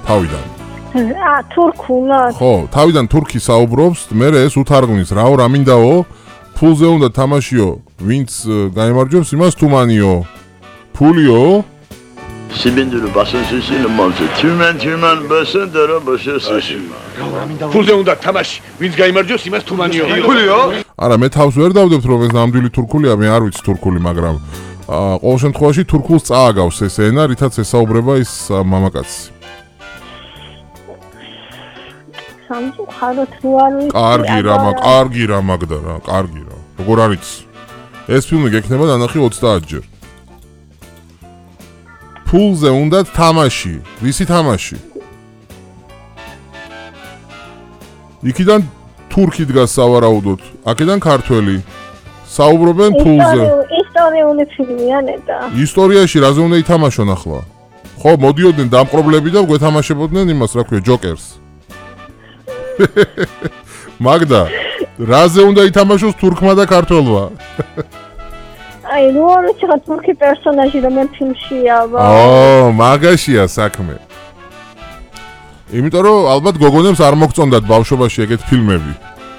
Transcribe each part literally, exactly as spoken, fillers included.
თავიდან. ა თურქულად. ხო, თავიდან თურქი საუბრობს, მე ეს უთარგმნის, რაო რა მინდაო, ფულზე უნდა თამაშიო, ვინც გაიმარჯვებს, იმას თუმანიო. ფულიო? Sibindulu basın sesini manzı. Tümen tümen basın dara başı sesi. Ფულზე უნდა თამაში, ვინც გაიმარჯვებს, იმას თუმანიო. Pulio? არა, მე თავს ვერ დავდებთ, რომ ეს ნამდვილი თურქულია, მე არ ვიცი თურქული, მაგრამ აა ყოველ შემთხვევაში თურქულს წააგავს ეს ენა, რითაც ესაუბრება ის მამაკაცი. სამწუხაროდ რო არ ვიცი. კარგი რა, კარგი რა მაგდა რა, კარგი რა. როგორ არის? ეს ფილმი გექნება დანახი ოცდაათჯერ. ფულზე უნდა თამაში. ვისი თამაში? იქიდან თურქი დგას სავარაუდოდ, აქედან ქართველი. საუბრობენ ფულზე. ისტორიული ფილმია ნეტა. ისტორიაში რაზე უნდა ითამაშონ ახლა? ხო, მოდიოდნენ დამპყრობლები და გვეთამაშებოდნენ იმას, რა ქვია, ჯოკერს. მაგდა, რაზე უნდა ითამაშოს თურქმა და ქართველმა? აი, ნუ არ ვიცი რა თურქი პერსონაჟი რომელ ფილმშია. ო, მაგაშია საქმე. იმიტომ რომ ალბათ გოგონებს არ მოგწონდათ ბავშვობაში ეგეთ ფილმები.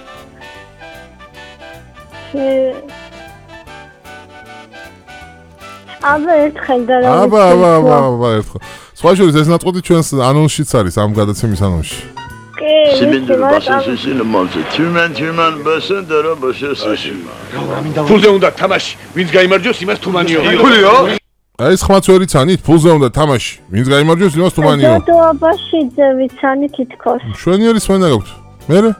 აბა ერთხელ და რა. აბა, აბა, აბა, აბა, ერთხელ. სხვა შორის ეს ნაწყვეტი ჩვენს ანონსშიც არის ამ გადაცემის ანონსში. Sibindulu basın sesini manzı. Tümen tümen basın dara başı sesi. ფულზე უნდა თამაში, ვინც გაიმარჯვებს, იმას თუმანიო. Pulio? აი ეს ხმაც ვერ იცანით, ფულზე უნდა თამაში. ვინც გაიმარჯვებს, იმას თუმანიო. დოდო აბაშიძე ვიცანი თითქოს. შვენიერი სვენა გაქვთ. მერე?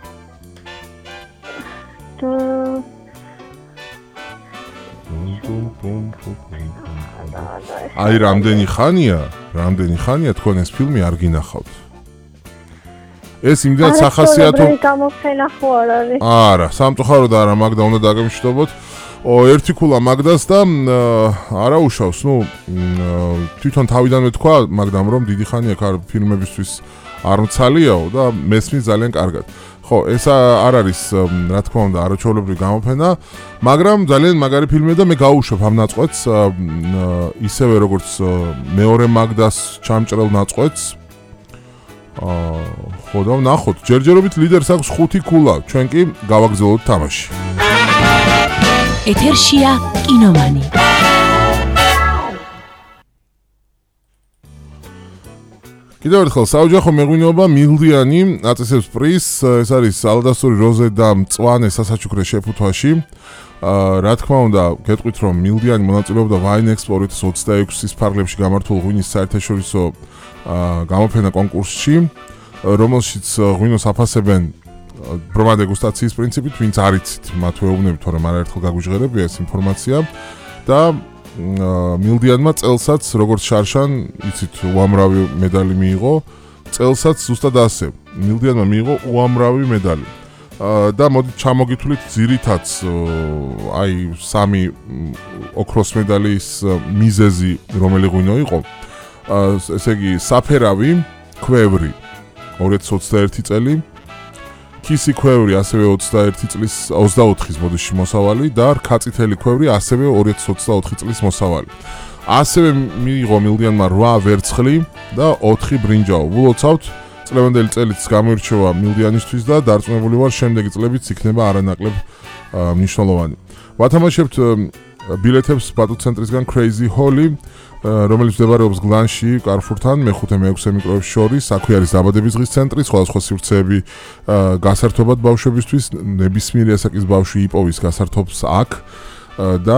აი რამდენი ხანია, რამდენი ხანია თქვენ ეს ფილმი არ გინახავთ. ეს იმდენად სახასიათო გამოფენა ხო არ არის? არა, სამწუხაროდ არა, მაგდა უნდა დაგემშვიდობოთ. ო ერთი ქულა მაგდას და არა უშავს, ნუ თვითონ თავიდანვე თქვა მაგდამ რომ დიდი ხანია ქარ ფილმებისთვის არ მცალიაო და მესმის ძალიან კარგად. ხო, ეს არ არის რა თქმა უნდა არაჩვეულებრივი გამოფენა, მაგრამ ძალიან მაგარი ფილმია და მე გაუშვებ ამ ნაწყვეტს ისევე როგორც მეორე მაგდას ჩამჭრელ ნაწყვეტს. აა ხო და ნახოთ, ჯერჯერობით ლიდერს აქვს ხუთი ქულა, ჩვენ კი გავაგზავნოთ თამაში. ეთერშია კინომანი. კიდევ ერთხელ საოჯახო მეღვინეობა მილდიანი აწესებს პრიზს, ეს არის ალდასტური როზე და მწვანე სასაჩუქრე შეფუთვაში. აა რა თქმა უნდა, გეტყვით რომ მილდიანი მონაწილეობდა Wine Expo ორი ათას ოცდაექვსის ფარგლებში გამართულ ღვინის საერთაშორისო აა გამოფენა კონკურსში, რომელშიც ღვინოს აფასებენ ბრმა დეგუსტაციის პრინციპით, ვინც არ იცით, მათ ვეუბნებით, თორემ არაერთხელ გაგვიჟღერებია ეს ინფორმაცია და მილდიანმა წელსაც როგორც შარშან, იცით, უამრავი медаლი მიიღო, წელსაც ზუსტად ასე. მილდიანმა მიიღო უამრავი медаლი. და მოდით ჩამოგითვლით ძირითადს აი სამი ოქროს медаლის მიზეზი რომელი ღვინო იყო. ესე იგი საფერავი ქვევრი ორი ათას ოცდაერთი წელი, ქისი ქვევრი ასევე ოცდაერთი წლის ოცდაოთხის ბოდიში მოსავალი და რქაწითელი ქვევრი ასევე ორი ათას ოცდაოთხი წლის მოსავალი. ასევე მიიღო მილდიანმა რვა ვერცხლი და ოთხი ბრინჯაო. ვილოცავთ წლევანდელი წელიც გამოირჩევა მილდიანისთვის და დარწმუნებული ვარ შემდეგი წლებიც იქნება არანაკლებ მნიშვნელოვანი. ვათამაშებთ ბილეთებს ბატუცენტრისგან Crazy Holly, რომელიც მდებარეობს გლანში, კარფურთან, მეხუთე მეექვსე მიკროებს შორის. აქვე არის დაბადების დღის ცენტრი, სხვადასხვა სივრცეები გასართობად ბავშვებისთვის, ნებისმიერი ასაკის ბავშვი იპოვის გასართობს აქ და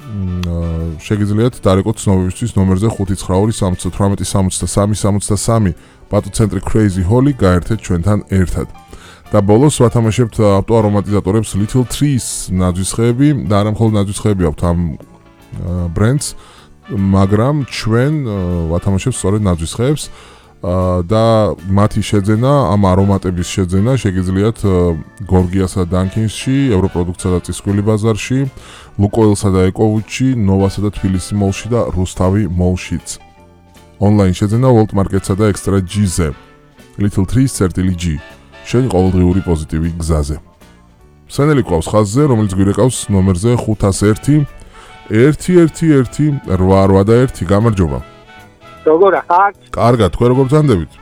შეგიძლიათ დარეკოთ ცნობებისთვის ნომერზე ხუთი ცხრა ორი სამოცდა თვრამეტი სამოცდა სამი სამოცდა სამი ბატუცენტრი Crazy Holly გაერთეთ ჩვენთან ერთად. და ბოლოს ვათამაშებთ ავტოარომატიზატორებს Little Trees ნაძვისხეები და არა მხოლოდ ნაძვისხეები აქვთ ამ ბრენდს, მაგრამ ჩვენ ვათამაშებთ სწორედ ნაძვისხეებს და მათი შეძენა, ამ არომატების შეძენა შეგიძლიათ გორგიასა და დანკინსში, ევროპროდუქტსა და წისქვილი ბაზარში, ლუკოილსა და ეკოვუჩში, ნოვასა და თბილისი მოლში და რუსთავი მოლშიც. ონლაინ შეძენა World Market-სა და Extra G-ზე. Little Trees წერტილი G. შენი ყოველდღიური პოზიტივი გზაზე. სენელი ყავს ხაზზე, რომელიც გვირეკავს ნომერზე ხუთას ერთი ერთი ერთი ერთი რვა რვა და ერთი. გამარჯობა. როგორ ახართ? კარგად, თქვენ როგორ ბრძანდებით?